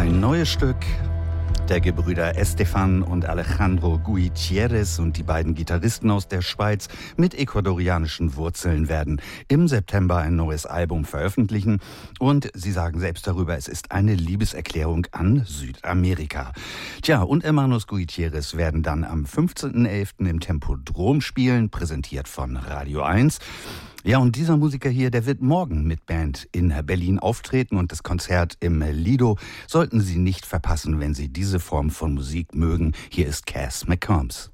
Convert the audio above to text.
Ein neues Stück der Gebrüder Estefan und Alejandro Gutierrez und die beiden Gitarristen aus der Schweiz mit ecuadorianischen Wurzeln werden im September ein neues Album veröffentlichen. Und sie sagen selbst darüber, es ist eine Liebeserklärung an Südamerika. Tja, und Hermanos Gutierrez werden dann am 15.11. im Tempodrom spielen, präsentiert von Radio 1. Ja, und dieser Musiker hier, der wird morgen mit Band in Berlin auftreten und das Konzert im Lido sollten Sie nicht verpassen, wenn Sie diese Form von Musik mögen. Hier ist Cass McCombs.